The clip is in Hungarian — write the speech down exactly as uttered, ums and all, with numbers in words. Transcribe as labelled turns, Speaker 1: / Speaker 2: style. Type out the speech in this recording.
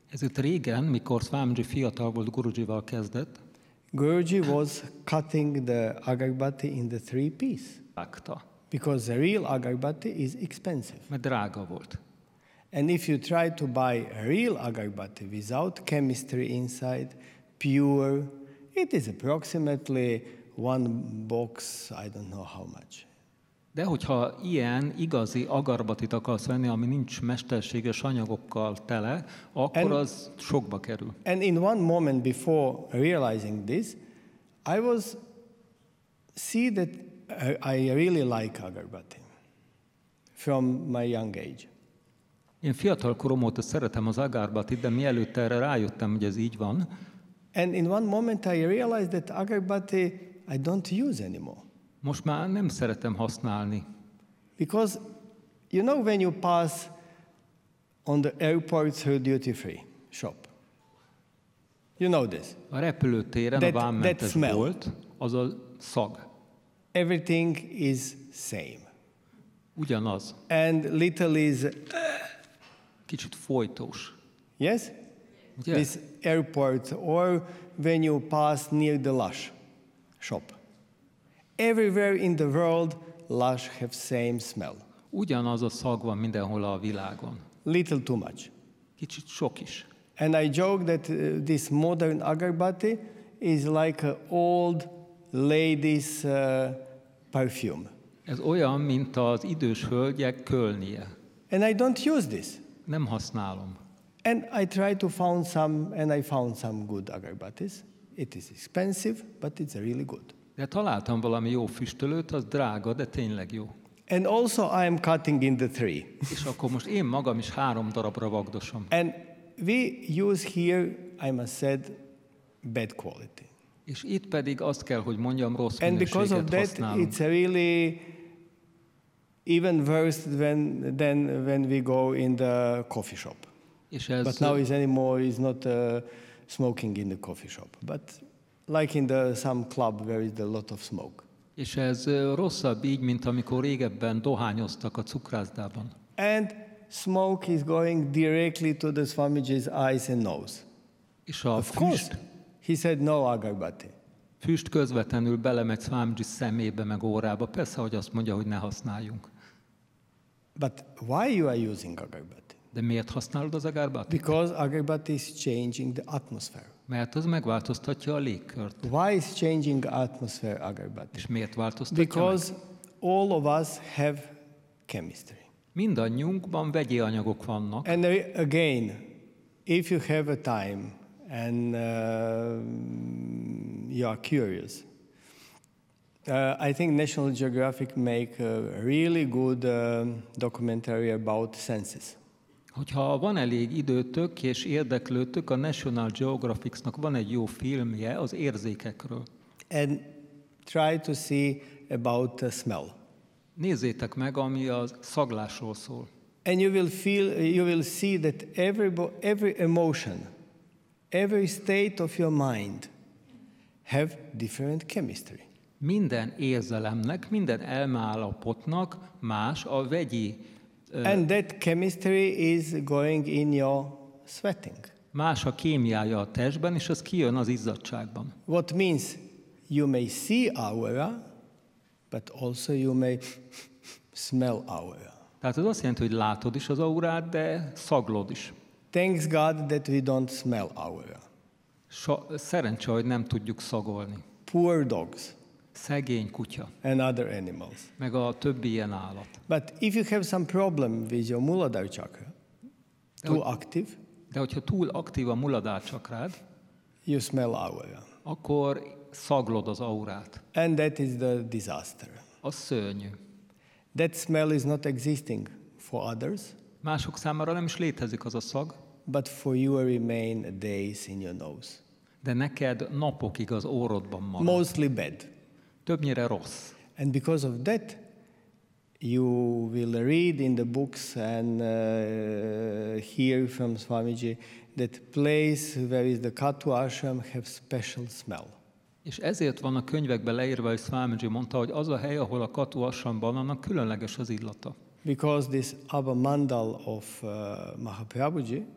Speaker 1: Ezért régen, mikor Swamiji fiatal volt, Gurujival kezdett,
Speaker 2: Guruji was cutting the agarbatti in the three piece
Speaker 1: vágta,
Speaker 2: because the real agarbatti is expensive.
Speaker 1: mert drága volt.
Speaker 2: And if you try to buy a real agarbatti without chemistry inside, pure, it is approximately one box, I don't know how much.
Speaker 1: De hogyha ilyen igazi agarbatit akarsz venni, ami nincs mesterséges anyagokkal tele, akkor
Speaker 2: And-
Speaker 1: az sokba kerül.
Speaker 2: And in one moment before realizing this, I was see that I I really like agarbatti from my young age.
Speaker 1: Én fiatal korom óta szeretem az agarbatit, de mielőtt erre rájöttem, hogy ez így van,
Speaker 2: And in one moment I realized that agarbatti I don't use anymore.
Speaker 1: most már nem szeretem használni.
Speaker 2: Because you know when you pass on the airport through duty free shop. You know this.
Speaker 1: A repülőtéren
Speaker 2: That-
Speaker 1: a vámmentes
Speaker 2: that smell.
Speaker 1: volt, az a szag.
Speaker 2: Everything is same.
Speaker 1: Ugyanaz.
Speaker 2: And little is
Speaker 1: Kicsit folytós.
Speaker 2: yes?
Speaker 1: Ugye?
Speaker 2: This airport or when you pass near the Lush shop. Everywhere in the world, Lush have same smell.
Speaker 1: Ugyanaz a szag van mindenhol a világon.
Speaker 2: Little too much.
Speaker 1: Kicsit sok is.
Speaker 2: And I joke that uh, this modern agarbatti is like an old lady's uh, perfume.
Speaker 1: Ez olyan, mint az idős hölgyek kölnie.
Speaker 2: And I don't use this.
Speaker 1: Nem használom.
Speaker 2: And I try to found some, and I found some good agarbattis. It is expensive, but it's really good.
Speaker 1: De találtam valami jó füstölőt, az drága, de tényleg jó.
Speaker 2: And also I am cutting in the three.
Speaker 1: És akkor most én magam is három darabra vagdosom.
Speaker 2: And we use here, I must said, bad quality.
Speaker 1: És itt pedig azt kell, hogy mondjam, rossz
Speaker 2: And because of
Speaker 1: minőséget
Speaker 2: that,
Speaker 1: használunk.
Speaker 2: it's a really even worse than, than when we go in the coffee shop.
Speaker 1: És ez,
Speaker 2: But now is anymore is not uh, smoking in the coffee shop, but like in the some club where is a lot of smoke.
Speaker 1: és ez ö, rosszabb így, mint amikor régebben dohányoztak a cukrászdában.
Speaker 2: And smoke is going directly to the Swamiji's eyes and nose.
Speaker 1: És a
Speaker 2: Of course,
Speaker 1: füst,
Speaker 2: he said no agarbatti.
Speaker 1: füst közvetlenül belemegy Swamiji szemébe, meg órába. Persze, hogy azt mondja, hogy ne használjunk.
Speaker 2: But why you are using agarbatti?
Speaker 1: De miért használod az agarbatit?
Speaker 2: Because agarbatti is changing the atmosphere.
Speaker 1: Mert az megváltoztatja a légkört.
Speaker 2: Why is changing atmosphere agarbatti?
Speaker 1: És miért változtatja
Speaker 2: Because
Speaker 1: meg?
Speaker 2: all of us have chemistry.
Speaker 1: Mindannyiunkban vegyi anyagok vannak,
Speaker 2: And uh, again, if you have a time and uh, you are curious, uh, I think National Geographic make a really good uh, documentary about senses.
Speaker 1: hogyha van elég időtök és érdeklődtök, a National Geographic-nak van egy jó filmje az érzékekről.
Speaker 2: And try to see about the smell.
Speaker 1: Nézzétek meg, ami a szaglásról szól.
Speaker 2: And you will feel, you will see that every, bo- every emotion, every state of your mind have different chemistry.
Speaker 1: Minden érzelemnek, minden elmeállapotnak más a vegyi, ö,
Speaker 2: And that chemistry is going in your sweating.
Speaker 1: más a kémiája a testben, és az kijön az izzadságban.
Speaker 2: What means you may see aura, but also you may smell aura.
Speaker 1: Tehát ez azt jelenti, hogy látod is az aurát, de szaglod is.
Speaker 2: Thanks God that we don't smell aura.
Speaker 1: So, szerencse, hogy nem tudjuk szagolni.
Speaker 2: Poor dogs
Speaker 1: Szegény kutya,
Speaker 2: and other animals.
Speaker 1: meg a többi ilyen állat.
Speaker 2: But if you have some problem with your Muladhara chakra, too active,
Speaker 1: De hogyha túl aktív a muladhara csakrád,
Speaker 2: you smell aura.
Speaker 1: akkor szaglod az aurát.
Speaker 2: And that is the disaster.
Speaker 1: Az szörnyű.
Speaker 2: That smell is not existing for others,
Speaker 1: Mások számára nem is létezik az a szag,
Speaker 2: but for you will remain days in your nose.
Speaker 1: de neked napokig az órodban marad.
Speaker 2: Mostly bad.
Speaker 1: Többnyire rossz.
Speaker 2: And because of that, you will read in the books and uh, hear from Swamiji that place where is the Katu ashram have special smell.
Speaker 1: És ezért van a könyvekben leírva, hogy Swamiji mondta, hogy az a hely, ahol a Katu ashramban, annak különleges az illata.
Speaker 2: Because this Abha Mandal of uh, Mahaprabhuji